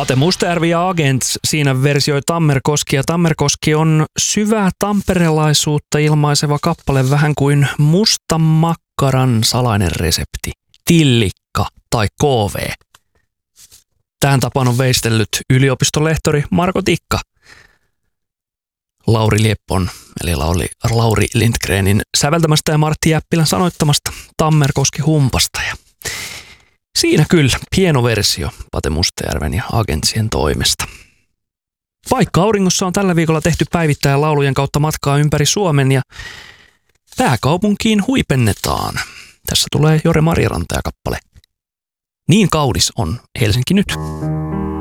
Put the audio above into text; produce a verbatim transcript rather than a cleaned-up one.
Pate Mustajärvi ja Agents siinä versioi Tammerkoski. Ja Tammerkoski on syvää tamperelaisuutta ilmaiseva kappale, vähän kuin mustan makkaran salainen resepti, tillikka tai K V. Tähän tapaan on veistellyt yliopistolehtori Marko Tikka. Lauri Lieppon, eli Lauri, Lauri Lindgrenin säveltämästä ja Martti Jäppilän sanoittamasta Tammerkoski humpasta. Ja siinä kyllä hieno versio Pate Mustajärven ja Agentsien toimesta. Paikka auringossa on tällä viikolla tehty päivittäin laulujen kautta matkaa ympäri Suomen ja pääkaupunkiin huipennetaan. Tässä tulee Jore Marjaranta ja kappale Niin kaunis on Helsinki nyt.